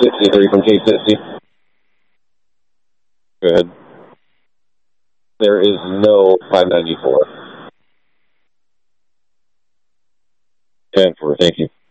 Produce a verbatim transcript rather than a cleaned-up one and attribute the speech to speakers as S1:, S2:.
S1: sixty-three from K sixty. Go ahead. There is no five ninety-four. ten four, thank you.